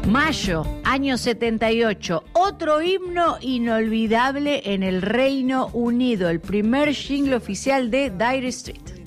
Mayo, año 78, otro himno inolvidable en el Reino Unido, el primer jingle oficial de Dire Straits.